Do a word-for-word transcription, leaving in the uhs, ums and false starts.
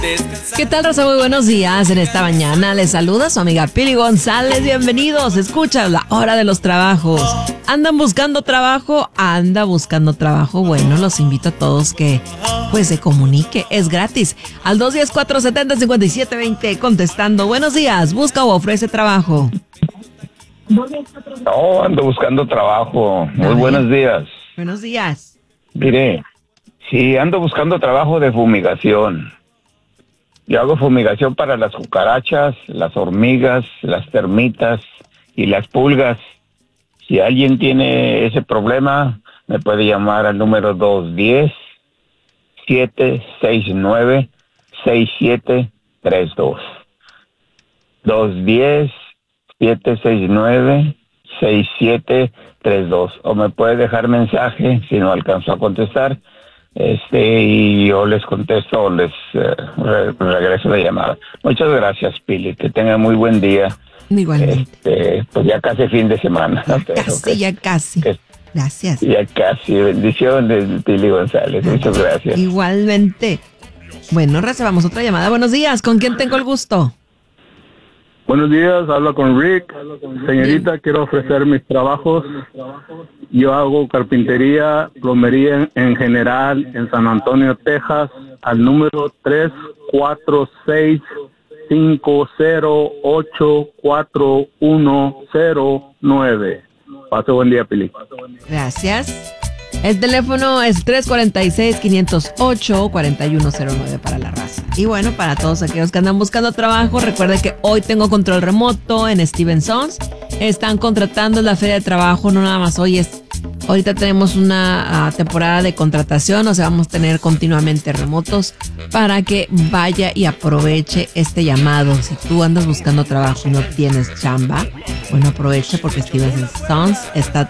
¿Qué tal, Rosa? Muy buenos días. En esta mañana les saluda su amiga Pili González. Bienvenidos. Escucha la hora de los trabajos. ¿Andan buscando trabajo? ¿Anda buscando trabajo? Bueno, los invito a todos que pues se comunique. Es gratis. Al dos uno cero, cuatro siete cero, cinco siete dos cero contestando. Buenos días. ¿Busca o ofrece trabajo? No, ando buscando trabajo. Muy buenos días. Buenos días. Mire, sí, ando buscando trabajo de fumigación. Yo hago fumigación para las cucarachas, las hormigas, las termitas y las pulgas. Si alguien tiene ese problema, me puede llamar al número dos uno cero, siete seis nueve, seis siete tres dos. dos uno cero, siete seis nueve, seis siete tres dos. O me puede dejar mensaje si no alcanzo a contestar. Este, y yo les contesto o les eh, re- regreso la llamada. Muchas gracias, Pili, que tengan muy buen día. Igualmente. Este, pues ya casi fin de semana. Ya pero casi, que- ya casi. que- Gracias. ya casi. Bendiciones, Pili González. Muchas gracias. Igualmente. Bueno, recibamos otra llamada. Buenos días. ¿Con quién tengo el gusto? Buenos días, hablo con Rick. Señorita, quiero ofrecer mis trabajos. Yo hago carpintería, plomería en, en general en San Antonio, Texas, al número tres cuatro seis, cinco cero ocho, cuatro uno cero nueve. Pase buen día, Pili. Gracias. El teléfono es tres cuatro seis, cinco cero ocho, cuatro uno cero nueve para la raza. Y bueno, para todos aquellos que andan buscando trabajo, recuerden que hoy tengo control remoto en Stevensons. Están contratando la feria de trabajo, no nada más hoy es... Ahorita tenemos una uh, temporada de contratación, o sea, vamos a tener continuamente remotos para que vaya y aproveche este llamado. Si tú andas buscando trabajo y no tienes chamba, bueno, aproveche porque Stevensons está